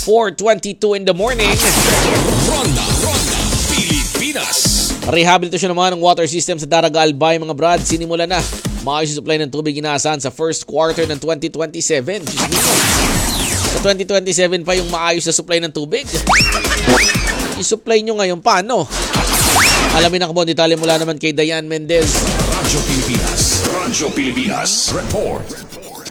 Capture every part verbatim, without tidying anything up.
four twenty-two in the morning. Ronda, Ronda, Pilipinas. Rehabilitasyon naman ng water system sa Daraga Albay, mga brad. Sinimula na. Maayos yung supply ng tubig inaasahan sa first quarter ng twenty twenty-seven. Sa twenty twenty-seven pa yung maayos na supply ng tubig. I-supply nyo ngayon, paano? Alamin ang kabon, detalye mula naman kay Diane Mendez. Radyo Pilipinas. Radyo Pilipinas. Report.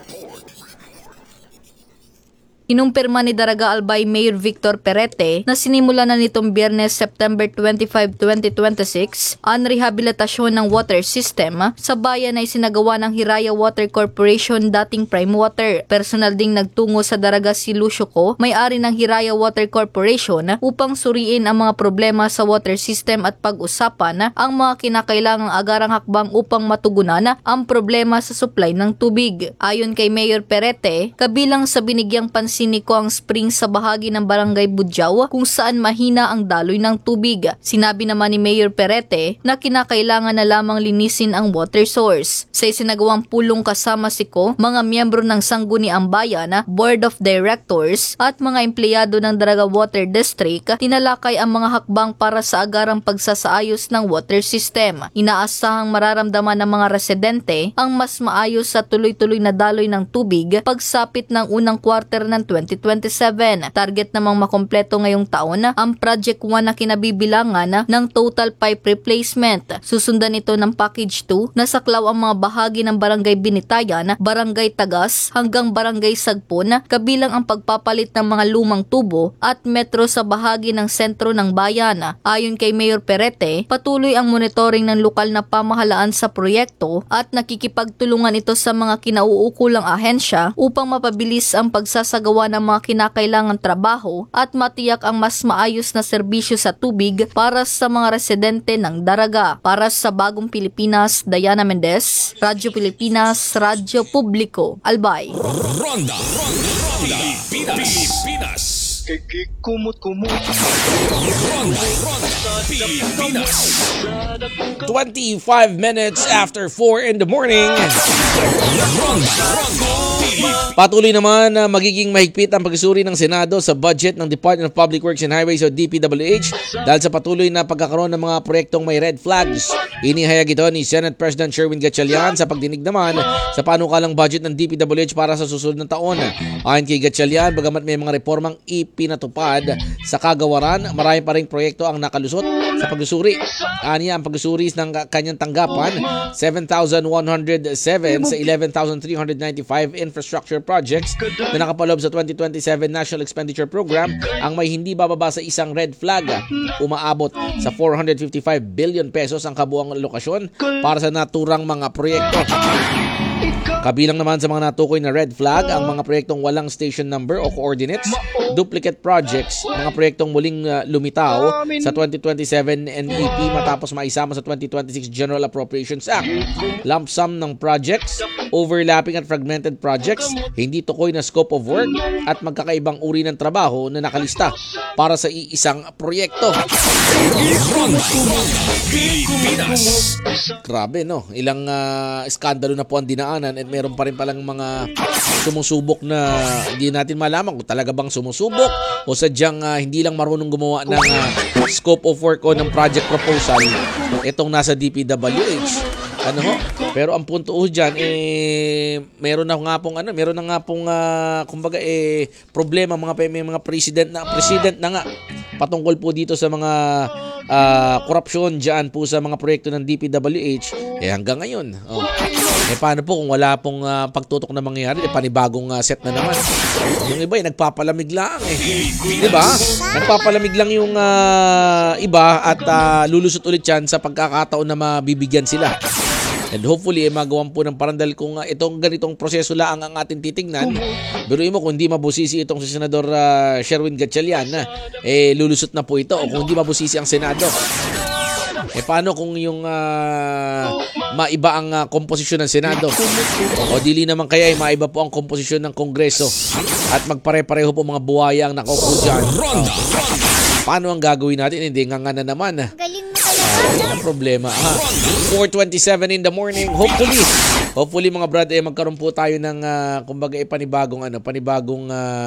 Inumpirma ni Daraga Albay Mayor Victor Perete na sinimula na nitong Biyernes, September twenty-five, twenty twenty-six ang rehabilitasyon ng water system sa bayan ay sinagawa ng Hiraya Water Corporation, dating Prime Water. Personal ding nagtungo sa Daraga si Lucio Co, may-ari ng Hiraya Water Corporation, upang suriin ang mga problema sa water system at pag-usapan ang mga kinakailangang agarang hakbang upang matugunan ang problema sa supply ng tubig. Ayon kay Mayor Perete, kabilang sa binigyang pansin Siniko ang spring sa bahagi ng Barangay Budyaw kung saan mahina ang daloy ng tubig. Sinabi naman ni Mayor Perete na kinakailangan na lamang linisin ang water source. Sa isinagawang pulong kasama si Ko, mga miyembro ng Sangguniang Bayan, Board of Directors at mga empleyado ng Daraga Water District, tinalakay ang mga hakbang para sa agarang pagsasaayos ng water system. Inaasahang mararamdaman ng mga residente ang mas maayos sa tuloy-tuloy na daloy ng tubig pagsapit ng unang quarter ng twenty twenty-seven. Target namang makompleto ngayong taon ang Project one na kinabibilangan ng total pipe replacement. Susundan ito ng Package two na saklaw ang mga bahagi ng Barangay Binitayan, Barangay Tagas hanggang Barangay Sagpon, kabilang ang pagpapalit ng mga lumang tubo at metro sa bahagi ng sentro ng bayan. Ayon kay Mayor Perete, patuloy ang monitoring ng lokal na pamahalaan sa proyekto at nakikipagtulungan ito sa mga kinauukulang ahensya upang mapabilis ang pagsasagawa ng mga kinakailangang trabaho at matiyak ang mas maayos na serbisyo sa tubig para sa mga residente ng Daraga. Para sa Bagong Pilipinas, Diana Mendez, Radyo Pilipinas, Radyo Publiko, Albay. Ronda, Ronda, Ronda, Pilipinas. Kumot-kumot. Ronda, Ronda, Pilipinas. twenty-five minutes after four in the morning. Ronda, Ronda, Patuloy naman na magiging mahigpit ang pagsusuri ng Senado sa budget ng Department of Public Works and Highways o D P W H dahil sa patuloy na pagkakaroon ng mga proyektong may red flags. Inihayag ito ni Senate President Sherwin Gatchalian sa pagdinig naman sa panukalang budget ng D P W H para sa susunod na taon. Ayon kay Gatchalian, bagamat may mga reformang ipinatupad sa kagawaran, marami pa ring proyekto ang nakalusot sa pagsusuri. Aniya ang pagsusuri ng kanyang tanggapan, seven thousand one hundred seven sa eleven thousand three hundred ninety-five infrastructure projects na nakapaloob sa twenty twenty-seven National Expenditure Program ang may hindi bababa sa isang red flag. Umaabot sa four hundred fifty-five billion pesos ang kabuang alokasyon para sa naturang mga proyekto. Kabilang naman sa mga natukoy na red flag ang mga proyektong walang station number o coordinates, duplicate projects, mga proyektong muling uh, lumitaw sa twenty twenty-seven N E P matapos maisama sa twenty twenty-six General Appropriations Act, lump sum ng projects, overlapping at fragmented projects, hindi tukoy na scope of work at magkakaibang uri ng trabaho na nakalista para sa iisang proyekto. Grabe, no? Ilang uh, skandalo na po ang dinaanan at meron pa rin palang mga sumusubok na hindi natin malaman kung talaga bang sumusubok o sadyang uh, hindi lang marunong gumawa ng uh, scope of work o ng project proposal itong nasa D P W H. Ano ho? Pero ang punto ho dyan, eh, meron na nga pong, ano, meron na nga pong, uh, kumbaga, eh, problema, mga, may mga president na, president na nga, patungkol po dito sa mga uh, korupsyon dyan po sa mga proyekto ng D P W H, eh, hanggang ngayon. Oh. Eh, paano po kung wala pong uh, pagtutok na mangyayari, eh, panibagong uh, set na naman. Yung iba, eh, nagpapalamig lang, eh. Diba? Nagpapalamig lang yung uh, iba at uh, lulusot ulit yan sa pagkakataon na mabibigyan sila. And hopefully, eh, magawan po ng parandal kung uh, itong ganitong proseso lang ang ating titignan. Biruin mo, kung hindi mabusisi itong si Senador uh, Sherwin Gatchalian, eh, lulusot na po ito. O kung hindi mabusisi ang Senado. Eh, paano kung yung uh, maiba ang uh, komposisyon ng Senado? O dili naman kaya, eh, maiba po ang komposisyon ng Kongreso. At magpare-pareho po mga buhaya ang nakaupo dyan. Oh. Paano ang gagawin natin? Hindi nga nga na naman. Galing mo talaga. Ano problema? four twenty-seven in the morning. Hopefully, hopefully mga brad, eh, magkaroon po tayo ng, uh, kumbaga, eh, panibagong, ano, panibagong, uh,